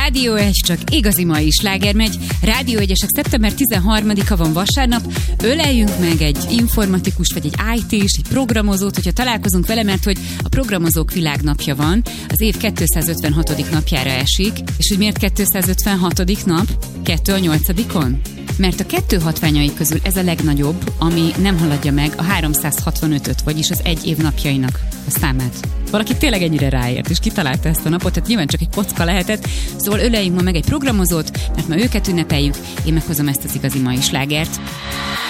Rádió 1, csak igazi mai sláger megy. Rádió 1-esek szeptember 13-a van vasárnap. Öleljünk meg egy informatikus, vagy egy IT-s, egy programozót, hogyha találkozunk vele, mert hogy a programozók világnapja van, az év 256. napjára esik, és hogy miért 256. nap? 2 a 8-on? Mert a 2 hatványai közül ez a legnagyobb, ami nem haladja meg a 365-öt, vagyis az egy év napjainak a számát. Valaki tényleg ennyire ráért, és kitalálta ezt a napot, tehát nyilván csak egy kocka lehetett. Szóval öleljünk ma meg egy programozót, mert ma őket ünnepeljük, én meghozom ezt az igazi mai slágert.